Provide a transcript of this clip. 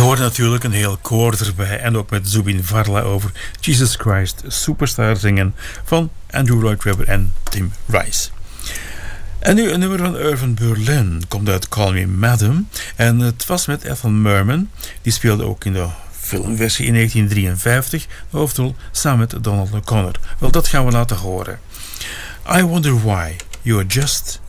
hoort natuurlijk een heel koor erbij. En ook met Zubin Varla over Jesus Christ Superstar zingen van Andrew Lloyd Webber en Tim Rice. En nu een nummer van Irving Berlin. Komt uit Call Me Madam. En het was met Ethel Merman. Die speelde ook in de filmversie in 1953 de hoofdrol samen met Donald O'Connor. Wel, dat gaan we laten horen. I Wonder Why You're Just